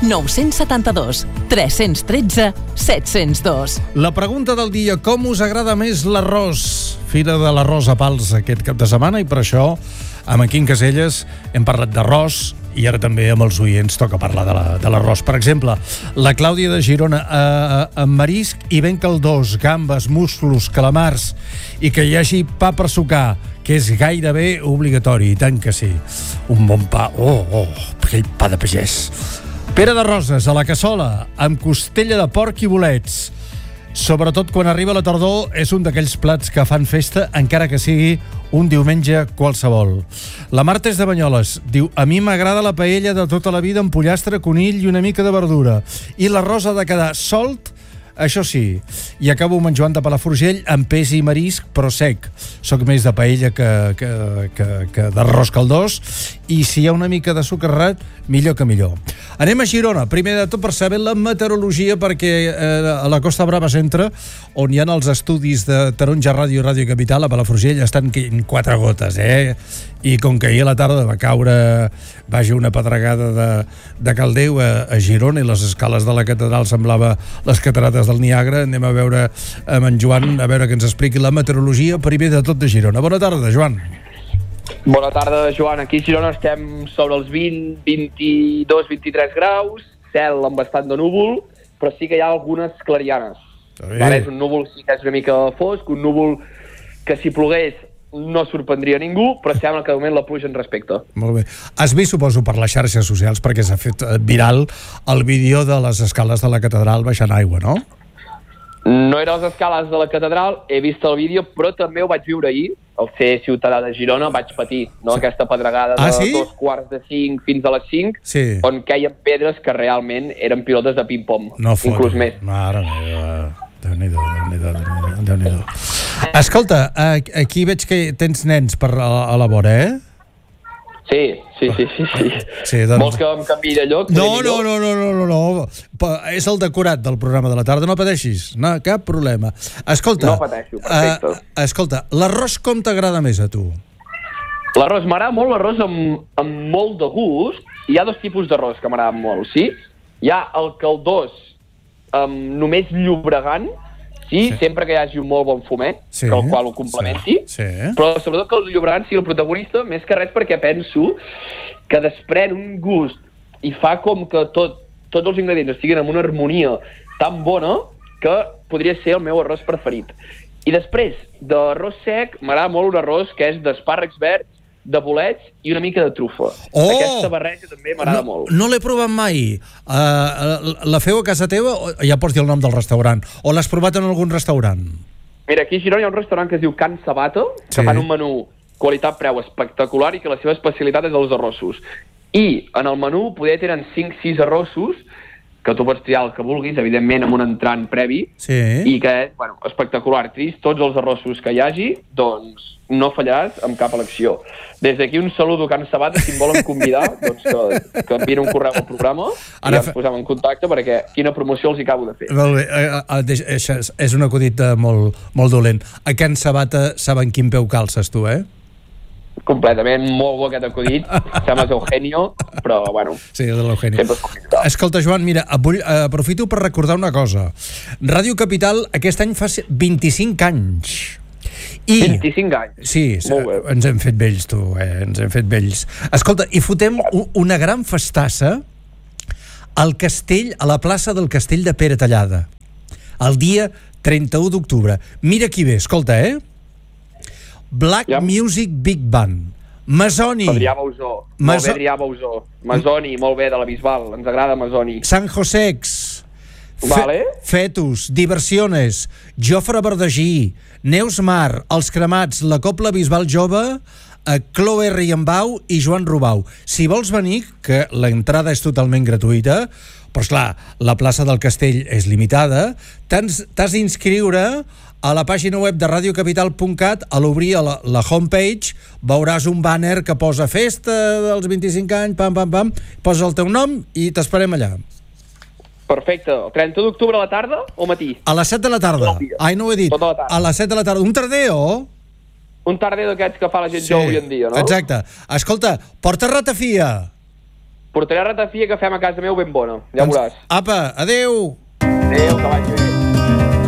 972 313 702. La pregunta del dia: com us agrada més l'arròs? Fira de l'arròs a Pals aquest cap de setmana, i per això amb en Quim Caselles hem parlat d'arròs, i ara també amb els oients toca parlar de l'arròs. Per exemple, la Clàudia de Girona, amb marisc i ben caldós, gambes, musclos, calamars, i que hi hagi pa per sucar, que és gairebé obligatori, i tant que sí. Un bon pa, aquell pa de pagès. Pere de Roses, a la cassola, amb costella de porc i bolets. Sobretot quan arriba la tardor, és un d'aquells plats que fan festa, encara que sigui un diumenge qualsevol. La Marta és de Banyoles, diu: a mi m'agrada la paella de tota la vida amb pollastre, conill i una mica de verdura, i l'arròs ha de quedar solt, això sí. I acabo amb en Joan de Palafrugell, amb peix i marisc, però sec. Soc més de paella que d'arròs caldós, i si hi ha una mica de socarrat, millor que millor. Anem a Girona, primer de tot per saber la meteorologia, perquè a la Costa Brava Centre, on hi ha els estudis de Taronja Ràdio i Ràdio Capital, a Palafrugell estan caient 4 gotes, i com que ahir a la tarda va caure una pedregada de caldeu a Girona, i les escales de la catedral semblava les catarates del Niàgara, anem a veure amb en Joan, a veure que ens expliqui la meteorologia primer de tot de Girona. Bona tarda, Joan. Bona tarda, Joan. Aquí a Girona estem sobre els 20, 22, 23 graus, cel amb bastant de núvol, però sí que hi ha algunes clarianes. És un núvol sí que és una mica fosc, un núvol que si plogués no sorprendria ningú, però sembla que de moment la pluja en respecte. Molt bé. Has vist, suposo, per les xarxes socials, perquè s'ha fet viral el vídeo de les escales de la catedral baixant aigua, no? No era a les escales de la catedral, he vist el vídeo, però també ho vaig viure ahir, al ser ciutadà de Girona, vaig patir, no? Sí. Aquesta pedregada de 4:45 fins a les 5, sí, on queien pedres que realment eren pilotes de ping-pong, no inclús més. Mare meva, Déu-n'hi-do. Escolta, aquí veig que tens nens a la vora, Sí. Doncs... Vols que em canviï de lloc? No. És el decorat del programa de la tarda, no pateixis. No, cap problema. Escolta, no pateixo, perfecte. Escolta, l'arròs com t'agrada més a tu? L'arròs, m'agrada molt l'arròs amb molt de gust. Hi ha 2 tipus d'arròs que m'agraden molt, sí? Hi ha el caldós amb només llobregant, sí, sempre que hi hagi un molt bon fumet, el qual ho complementi, però sobretot que el llobregant sigui el protagonista, més que res perquè penso que desprèn un gust i fa com que tots els ingredients estiguin en una harmonia tan bona que podria ser el meu arròs preferit. I després, d'arròs sec, m'agrada molt un arròs que és d'espàrrecs verds, de bolets i una mica de trufa. Aquesta barreja també m'agrada molt. No l'he provat mai. La feu a casa teva? Ja pots dir el nom del restaurant. O l'has provat en algun restaurant? Mira, aquí a Girona hi ha un restaurant que es diu Can Sabata, que fan un menú qualitat-preu espectacular i que la seva especialitat és els arrossos. I en el menú poder tenen 5-6 arrossos, que tu pots triar el que vulguis, evidentment amb un entrant previ, i que és espectacular. Tots els arrossos que hi hagi, doncs no fallaràs amb cap elecció. Des d'aquí un saludo a Can Sabata, si em volen convidar, doncs que enviïn un correu al programa i ens posem en contacte, perquè quina promoció els hi acabo de fer. Molt bé, és un acudit molt dolent. A Can Sabata saben quin peu calces tu, Completament, molt bo aquest acudit. Sembles Eugenio, però bueno. Sí, és l'Eugenio. Escolta, Joan, mira, aprofito per recordar una cosa. Ràdio Capital aquest any fa 25 anys. 25 anys? Sí, ens hem fet vells, tu, ens hem fet vells. Escolta, i fotem una gran festassa al castell, a la plaça del Castell de Pere Tallada, el dia 31 d'octubre. Mira qui ve, escolta, Black Music Big Band, Masoni, Adrià Bausó, molt bé Adrià Bausó, Masoni, molt bé, de la Bisbal, ens agrada Masoni, San Josex, Fetus, Diversiones, Jofre Verdagí, Neus Mar, Els Cremats, la Cobla Bisbal Jove, Chloe Riambau i Joan Rubau. Si vols venir, que l'entrada és totalment gratuïta, però esclar, la plaça del Castell és limitada, t'has d'inscriure a la pàgina web de radiocapital.cat. A l'obrir la homepage veuràs un banner que posa festa dels 25 anys, pam, posa el teu nom i t'esperem allà. Perfecte. El 31 d'octubre a la tarda o matí? A les 7 de la tarda. Ai, no ho he dit. A les 7 de la tarda. Un tardeo? Un tardeo d'aquests que fa la gent jove avui en dia, no? Exacte. Escolta, porta ratafia. portaré ratafia que fem a casa meu ben bona, ja veuràs. Apa, adeu! Adéu, que vagi bé.